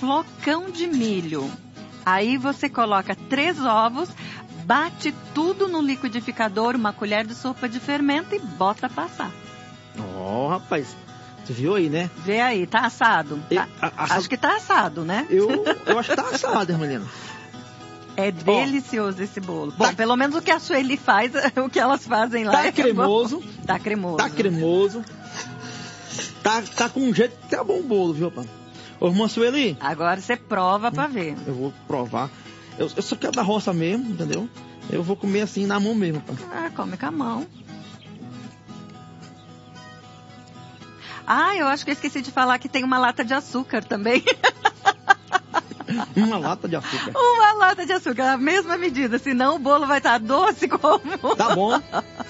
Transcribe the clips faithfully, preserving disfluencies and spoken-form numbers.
flocão de milho. Aí você coloca três ovos, bate tudo no liquidificador, uma colher de sopa de fermento e bota passar. Ó, oh, rapaz, você viu aí, né? Vê aí, tá assado. Eu, Tá, a, a, acho que tá assado, né? Eu, eu acho que tá assado, Irmã. É delicioso oh, esse bolo. Bom, tá, pelo menos o que a Sueli faz, o que elas fazem lá. Tá é cremoso. Bom. Tá cremoso. Tá cremoso. Tá, tá com um jeito que tá bom o bolo, viu, pá? Ô, irmã Sueli. Agora você prova pra ver. Eu vou provar. Eu, eu só quero da roça mesmo, entendeu? Eu vou comer assim na mão mesmo, pá. Ah, come com a mão. Ah, eu acho que eu esqueci de falar que tem uma lata de açúcar também. Uma lata de açúcar. Uma lata de açúcar, a mesma medida, senão o bolo vai estar doce como... Tá bom.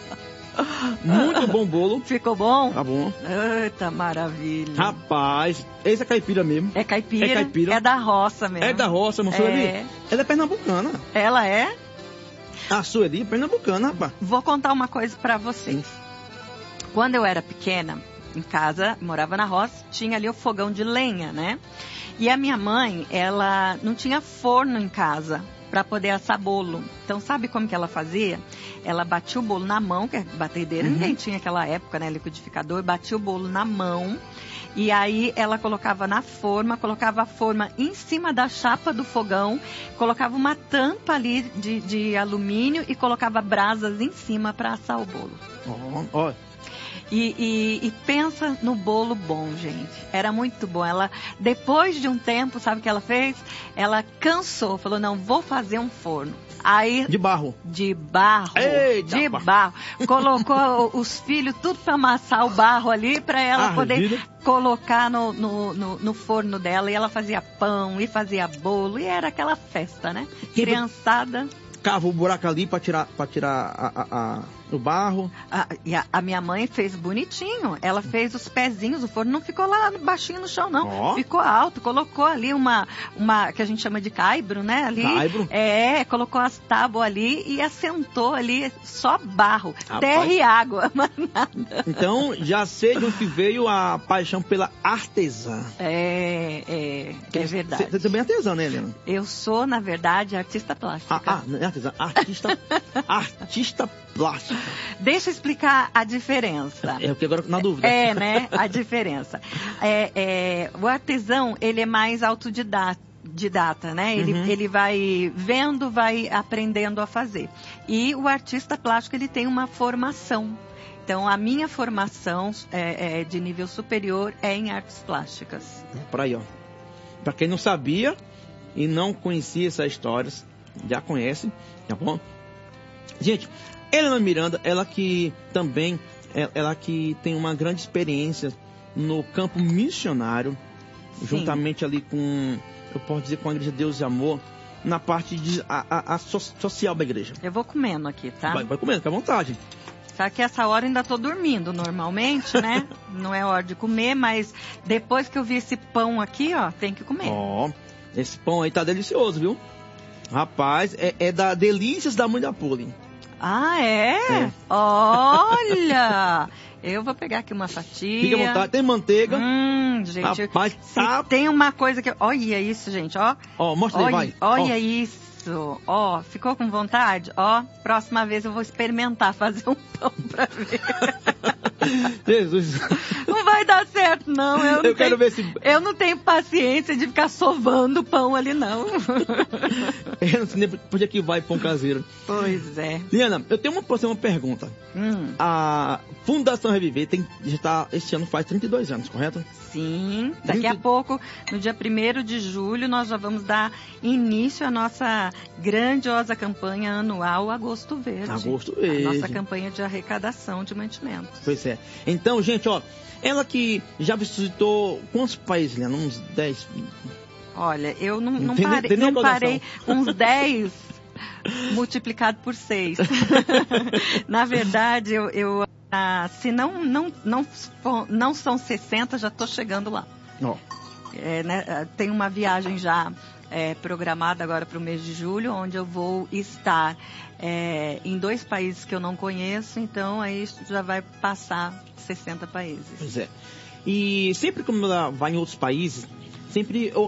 Muito bom bolo. Ficou bom? Tá bom. Eita, maravilha. Rapaz, esse é caipira mesmo. É caipira? É caipira. É da roça mesmo. É da roça, irmã Sueli. É. Ela é pernambucana. Ela é? A Sueli é pernambucana, rapaz. Vou contar uma coisa pra vocês. Quando eu era pequena, em casa, morava na roça, tinha ali o fogão de lenha, né? E a minha mãe, ela não tinha forno em casa para poder assar bolo. Então, sabe como que ela fazia? Ela batia o bolo na mão, que é batedeira, uhum. Ninguém tinha naquela época, né, liquidificador, batia o bolo na mão. E aí ela colocava na forma, colocava a forma em cima da chapa do fogão, colocava uma tampa ali de, de alumínio e colocava brasas em cima para assar o bolo. Ó, ó. E, e, e pensa no bolo bom, gente. Era muito bom. Ela, depois de um tempo, sabe o que ela fez? Ela cansou, falou, não, vou fazer um forno. Aí, de barro. De barro. Eita, de barro. Colocou os filhos tudo para amassar o barro ali, para ela Argila. poder colocar no, no, no, no forno dela. E ela fazia pão e fazia bolo. E era aquela festa, né? Criançada. Cava o buraco ali para tirar, pra tirar a, a, a, o barro. A, e a, a minha mãe fez bonitinho. Ela fez os pezinhos, o forno não ficou lá baixinho no chão, não. Oh. Ficou alto, colocou ali uma, uma, que a gente chama de caibro, né? Ali, caibro? É, colocou as tábuas ali e assentou ali só barro, Rapaz. Terra e água, mas nada. Então, já sei de onde veio a paixão pela artesã. É, é, é verdade. Você também é artesã, né, Helena? Eu sou, na verdade, artista plástica. Ah, ah não é artesã, artista, artista plástica. Deixa eu explicar a diferença. É o que agora na dúvida. É, né? A diferença. É, é, o artesão, ele é mais autodidata. Didata, né? Ele, uhum. ele vai vendo, vai aprendendo a fazer. E o artista plástico, ele tem uma formação. Então, a minha formação é, é, de nível superior é em artes plásticas. Por aí, ó. Pra quem não sabia e não conhecia essas histórias, já conhece, tá bom? Gente, Helena Miranda, ela que também, ela que tem uma grande experiência no campo missionário, sim, juntamente ali com, eu posso dizer, com a Igreja Deus e Amor, na parte de, a, a, a so, social da igreja. Eu vou comendo aqui, tá? Vai, vai comendo, fica à vontade. Só que essa hora eu ainda tô dormindo normalmente, né? Não é hora de comer, mas depois que eu vi esse pão aqui, ó, tem que comer. Ó, esse pão aí tá delicioso, viu? Rapaz, é, é da Delícias da Mãe da Poli. Ah, é? é? Olha! Eu vou pegar aqui uma fatia. Fica à vontade. Tem manteiga. Hum, gente. Rapaz, tá... tem uma coisa que... Olha isso, gente, ó. Ó, mostra olha, aí, vai. Olha ó. isso. Ó, ficou com vontade? Ó, próxima vez eu vou experimentar fazer um pão pra ver. Jesus. Não vai dar certo, não. Eu, não eu quero tenho, ver se... Eu não tenho paciência de ficar sovando o pão ali, não. Eu não sei nem por que vai pão caseiro. Pois é. Liana, eu tenho uma, uma pergunta. Hum. A Fundação Reviver tem, já tá, esse ano faz trinta e dois anos, correto? Sim. Daqui trinta... a pouco, no dia primeiro de julho, nós já vamos dar início à nossa grandiosa campanha anual Agosto Verde. Agosto Verde. A nossa campanha de arrecadação de mantimentos. Pois é. Então, gente, ó, ela que já visitou quantos países, Liana? Uns dez? Olha, eu não, não tem, parei, tem não parei uns dez multiplicado por seis. Na verdade, eu, eu ah, se não, não, não, não são sessenta, já estou chegando lá. Oh. É, né, tem uma viagem já é, programada agora para o mês de julho, onde eu vou estar é, em dois países que eu não conheço, então aí já vai passar sessenta países. Pois é. E sempre que ela vai em outros países, sempre